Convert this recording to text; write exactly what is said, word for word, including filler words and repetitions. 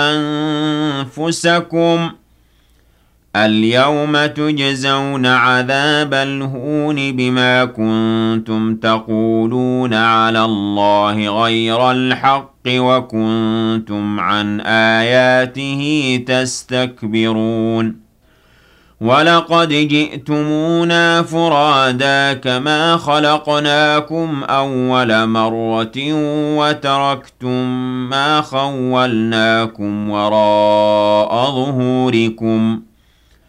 أنفسكم اليوم تجزون عذاب الهون بما كنتم تقولون على الله غير الحق وكنتم عن آياته تستكبرون ولقد جئتمونا فرادا كما خلقناكم أول مرة وتركتم ما خولناكم وراء ظهوركم